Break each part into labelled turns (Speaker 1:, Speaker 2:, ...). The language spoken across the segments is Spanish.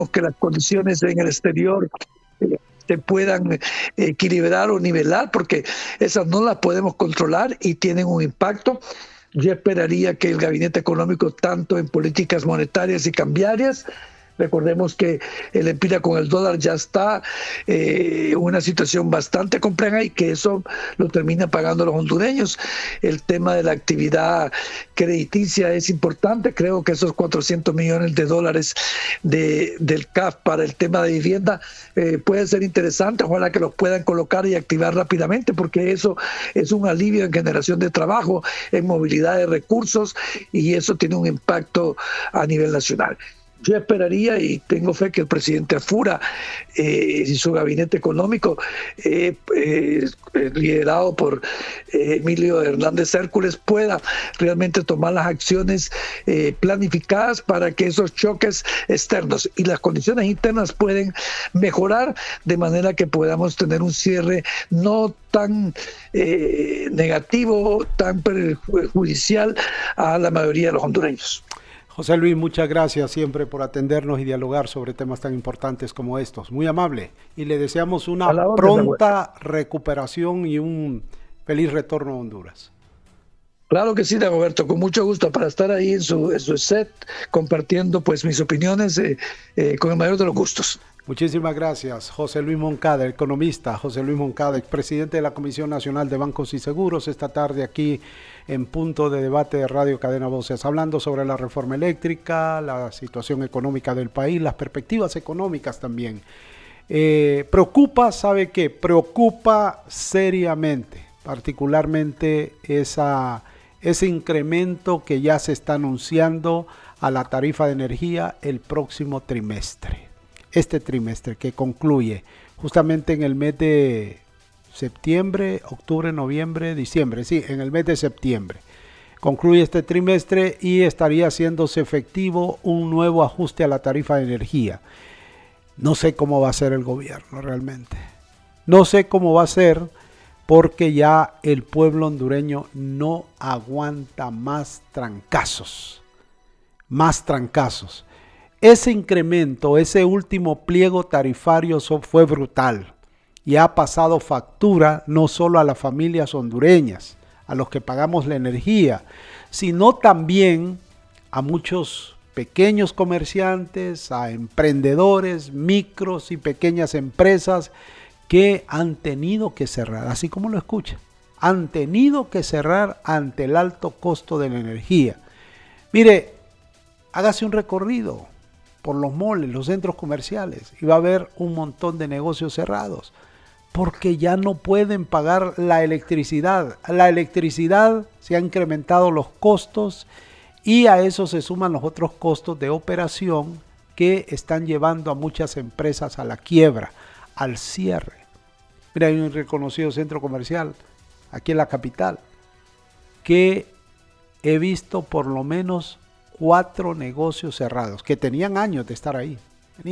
Speaker 1: que las condiciones en el exterior se puedan equilibrar o nivelar, porque esas no las podemos controlar y tienen un impacto. Yo esperaría que el gabinete económico, tanto en políticas monetarias y cambiarias, recordemos que el empira con el dólar ya está una situación bastante compleja y que eso lo termina pagando los hondureños. El tema de la actividad crediticia es importante. Creo que esos 400 millones de dólares del CAF para el tema de vivienda puede ser interesante. Ojalá que los puedan colocar y activar rápidamente, porque eso es un alivio en generación de trabajo, en movilidad de recursos, y eso tiene un impacto a nivel nacional. Yo esperaría y tengo fe que el presidente Afura y su gabinete económico, liderado por Emilio Hernández Hércules, pueda realmente tomar las acciones planificadas para que esos choques externos y las condiciones internas pueden mejorar, de manera que podamos tener un cierre no tan negativo, tan perjudicial a la mayoría de los hondureños.
Speaker 2: José Luis, muchas gracias siempre por atendernos y dialogar sobre temas tan importantes como estos. Muy amable. Y le deseamos
Speaker 1: A
Speaker 2: una
Speaker 1: la orden,
Speaker 2: pronta recuperación y un feliz retorno a Honduras.
Speaker 1: claro que sí, Dagoberto, con mucho gusto para estar ahí en su set, compartiendo pues mis opiniones con el mayor de los gustos.
Speaker 2: Muchísimas gracias, José Luis Moncada, economista, José Luis Moncada, expresidente de la Comisión Nacional de Bancos y Seguros, esta tarde aquí en Punto de Debate de Radio Cadena Voces, hablando sobre la reforma eléctrica, la situación económica del país, las perspectivas económicas también. Preocupa, ¿sabe qué? Preocupa seriamente, particularmente ese incremento que ya se está anunciando a la tarifa de energía el próximo trimestre. Este trimestre que concluye justamente en el mes de septiembre, octubre, noviembre, diciembre, sí, en el mes de septiembre. Concluye este trimestre y estaría haciéndose efectivo un nuevo ajuste a la tarifa de energía. No sé cómo va a ser el gobierno realmente. No sé cómo va a ser porque ya el pueblo hondureño no aguanta más trancazos. Más trancazos. Ese incremento, ese último pliego tarifario fue brutal y ha pasado factura no solo a las familias hondureñas, a los que pagamos la energía, sino también a muchos pequeños comerciantes, a emprendedores, micros y pequeñas empresas que han tenido que cerrar, así como lo escuchan, han tenido que cerrar ante el alto costo de la energía. Mire, hágase un recorrido por los malls, los centros comerciales, y va a haber un montón de negocios cerrados, porque ya no pueden pagar la electricidad. La electricidad se han incrementado los costos y a eso se suman los otros costos de operación que están llevando a muchas empresas a la quiebra, al cierre. Mira, hay un reconocido centro comercial aquí en la capital que he visto por lo menos 4 negocios cerrados, que tenían años de estar ahí,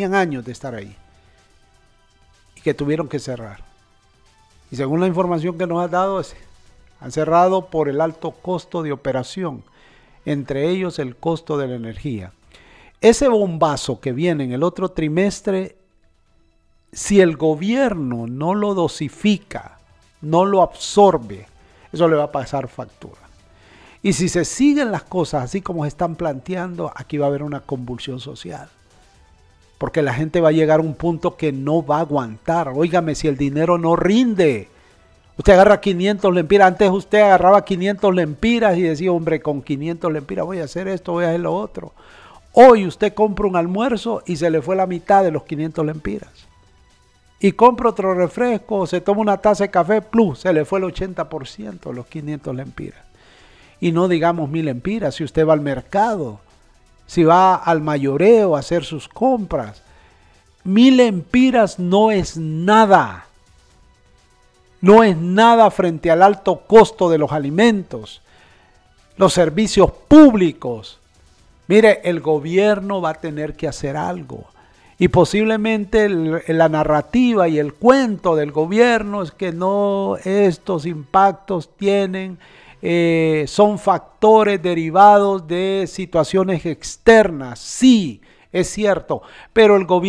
Speaker 2: y que tuvieron que cerrar. Y según la información que nos ha dado, han cerrado por el alto costo de operación, entre ellos el costo de la energía. Ese bombazo que viene en el otro trimestre, si el gobierno no lo dosifica, no lo absorbe, eso le va a pasar factura. Y si se siguen las cosas así como se están planteando, aquí va a haber una convulsión social. Porque la gente va a llegar a un punto que no va a aguantar. Óigame, si el dinero no rinde. Usted agarra 500 lempiras. Antes usted agarraba 500 lempiras y decía, hombre, con 500 lempiras voy a hacer esto, voy a hacer lo otro. Hoy usted compra un almuerzo y se le fue la mitad de los 500 lempiras. Y compra otro refresco, se toma una taza de café, plus, se le fue el 80% de los 500 lempiras. Y no digamos 1000 lempiras, si usted va al mercado, si va al mayoreo a hacer sus compras, 1000 lempiras no es nada. No es nada frente al alto costo de los alimentos, los servicios públicos. Mire, el gobierno va a tener que hacer algo. Y posiblemente la narrativa y el cuento del gobierno es que no, estos impactos son factores derivados de situaciones externas. Sí, Es cierto, pero el gobierno